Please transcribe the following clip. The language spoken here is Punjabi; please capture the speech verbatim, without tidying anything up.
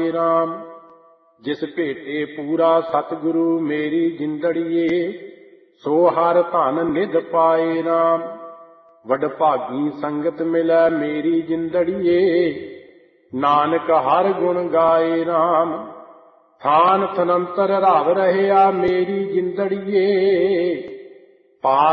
ਪਾਏ ਰਾਮ। ਜਿਸ ਭੇਟੇ ਪੂਰਾ ਸਤਿਗੁਰੂ ਮੇਰੀ ਜਿੰਦੜੀਏ, ਸੋ ਹਰ ਧਨ ਨਿਧ ਪਾਏ ਰਾਮ। ਵਡਭਾਗੀ ਸੰਗਤ ਮਿਲੈ ਮੇਰੀ ਜਿੰਦੜੀਏ, ਨਾਨਕ ਹਰ ਗੁਣ ਗਾਏ ਰਾਮ। ਥਾਨ ਥਨੰਤਰ ਰਵ ਰਹਿਆ ਮੇਰੀ ਜਿੰਦੜੀਏ, ਪਾਰ